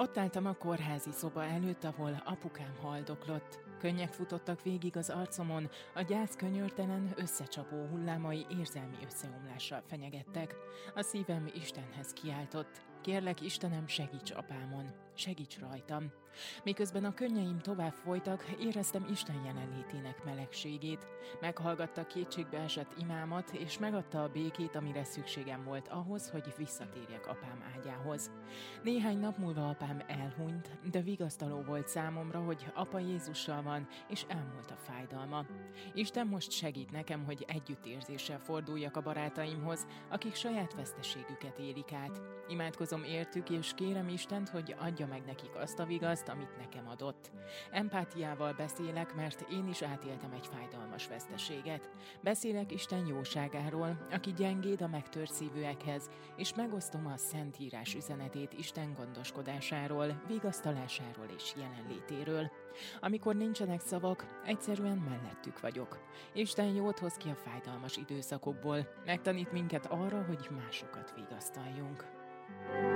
Ott álltam a kórházi szoba előtt, ahol apukám haldoklott. Könnyek futottak végig az arcomon, a gyász könyörtelen, összecsapó hullámai érzelmi összeomlással fenyegettek. A szívem Istenhez kiáltott. Kérlek, Istenem, segíts apámon, segíts rajtam. Miközben a könnyeim tovább folytak, éreztem Isten jelenlétének melegségét. Meghallgatta kétségbeesett imámat, és megadta a békét, amire szükségem volt ahhoz, hogy visszatérjek apám ágyához. Néhány nap múlva apám elhunyt, de vigasztaló volt számomra, hogy apa Jézussal van, és elmúlt a fájdalma. Isten most segít nekem, hogy együttérzéssel forduljak a barátaimhoz, akik saját veszteségüket élik át. Imádkozom értük, és kérem Istent, hogy adja meg nekik azt a vigaszt, amit nekem adott. Empátiával beszélek, mert én is átéltem egy fájdalmas veszteséget. Beszélek Isten jóságáról, aki gyengéd a megtört szívűekhez, és megosztom a Szentírás üzenetét Isten gondoskodásáról, vigasztalásáról és jelenlétéről. Amikor nincsenek szavak, egyszerűen mellettük vagyok. Isten jót hoz ki a fájdalmas időszakokból, megtanít minket arra, hogy másokat vigasztaljunk.